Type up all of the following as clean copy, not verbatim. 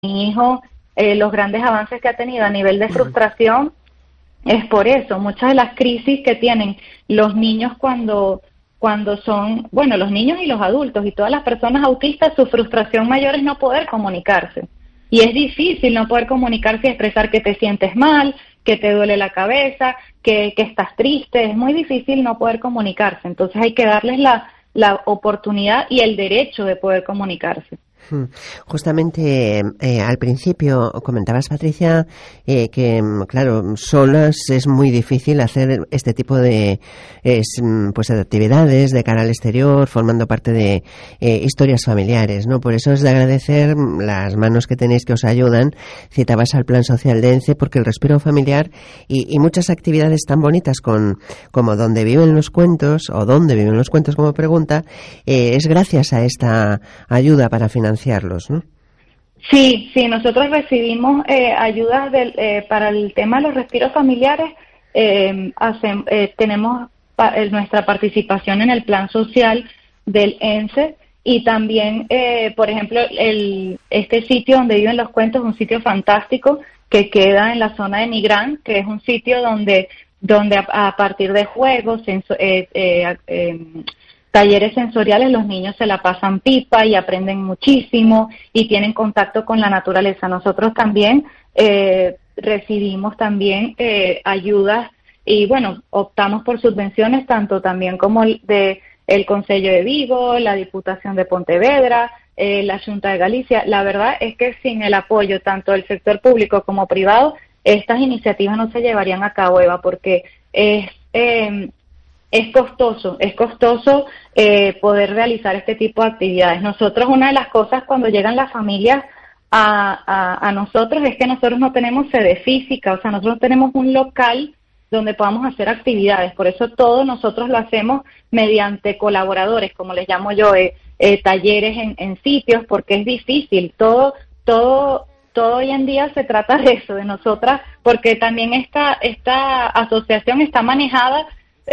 mi hijo, los grandes avances que ha tenido a nivel de frustración, es por eso. Muchas de las crisis que tienen los niños cuando son, bueno, los niños y los adultos y todas las personas autistas, su frustración mayor es no poder comunicarse. Y es difícil no poder comunicarse y expresar que te sientes mal, que te duele la cabeza, que estás triste. Es muy difícil no poder comunicarse. Entonces hay que darles la oportunidad y el derecho de poder comunicarse. Justamente al principio comentabas, Patricia, que claro, solas es muy difícil hacer este tipo de de actividades de cara al exterior, formando parte de historias familiares, ¿no? Por eso es de agradecer las manos que tenéis que os ayudan. Citabas al Plan Social de ENCE, porque el respiro familiar y muchas actividades tan bonitas como Donde viven los cuentos, o Dónde viven los cuentos como pregunta, es gracias a esta ayuda para financiarlos, ¿no? Sí, nosotros recibimos ayudas para el tema de los respiros familiares. Tenemos nuestra participación en el plan social del ENCE, y también, por ejemplo, este sitio Donde viven los cuentos es un sitio fantástico que queda en la zona de Nigrán, que es un sitio donde a partir de juegos, talleres sensoriales, los niños se la pasan pipa y aprenden muchísimo y tienen contacto con la naturaleza. Nosotros también recibimos también ayudas y, bueno, optamos por subvenciones tanto también como de el Concello de Vigo, la Diputación de Pontevedra, la Xunta de Galicia. La verdad es que sin el apoyo tanto del sector público como privado, estas iniciativas no se llevarían a cabo, Eva, porque es costoso poder realizar este tipo de actividades. Nosotros, una de las cosas cuando llegan las familias a nosotros es que nosotros no tenemos sede física, o sea, nosotros no tenemos un local donde podamos hacer actividades. Por eso todo nosotros lo hacemos mediante colaboradores, como les llamo yo, talleres en sitios, porque es difícil. Todo hoy en día se trata de eso, de nosotras, porque también esta asociación está manejada,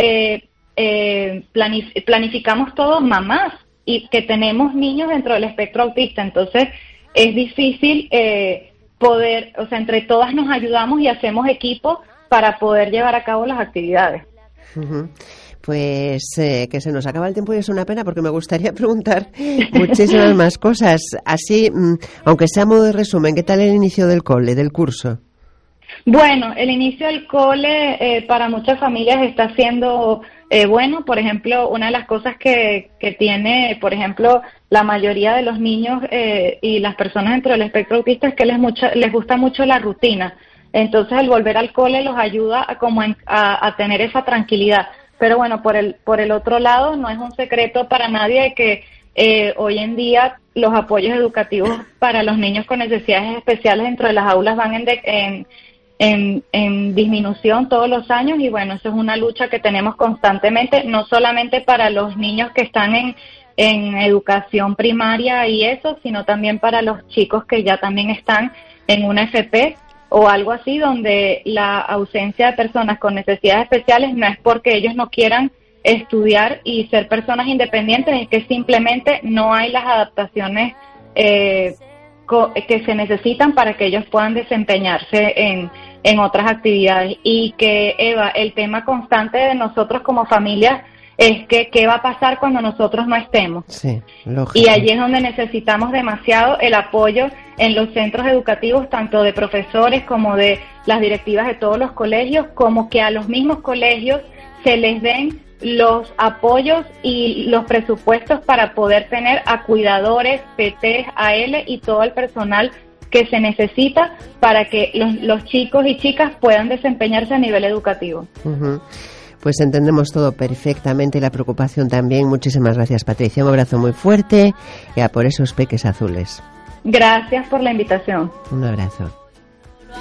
planificamos todo mamás y que tenemos niños dentro del espectro autista. Entonces es difícil poder, o sea, entre todas nos ayudamos y hacemos equipo para poder llevar a cabo las actividades. Uh-huh. Pues que se nos acaba el tiempo y es una pena, porque me gustaría preguntar muchísimas más cosas. Así, aunque sea a modo de resumen, ¿qué tal el inicio del curso? Bueno, el inicio del cole para muchas familias está siendo bueno. Por ejemplo, una de las cosas que tiene, por ejemplo, la mayoría de los niños y las personas dentro del espectro autista es que les gusta mucho la rutina. Entonces, el volver al cole los ayuda a tener esa tranquilidad. Pero bueno, por el otro lado, no es un secreto para nadie de que hoy en día los apoyos educativos para los niños con necesidades especiales dentro de las aulas van en disminución todos los años, y bueno, eso es una lucha que tenemos constantemente, no solamente para los niños que están en educación primaria y eso, sino también para los chicos que ya también están en una FP o algo así, donde la ausencia de personas con necesidades especiales no es porque ellos no quieran estudiar y ser personas independientes, es que simplemente no hay las adaptaciones que se necesitan para que ellos puedan desempeñarse en otras actividades. Y que, Eva, el tema constante de nosotros como familia es que qué va a pasar cuando nosotros no estemos. Sí, lógico. Y allí es donde necesitamos demasiado el apoyo en los centros educativos, tanto de profesores como de las directivas de todos los colegios, como que a los mismos colegios se les den los apoyos y los presupuestos para poder tener a cuidadores, PTs, AL y todo el personal que se necesita para que los chicos y chicas puedan desempeñarse a nivel educativo. Uh-huh. Pues entendemos todo perfectamente y la preocupación también. Muchísimas gracias, Patricia. Un abrazo muy fuerte y a por esos peques azules. Gracias por la invitación. Un abrazo.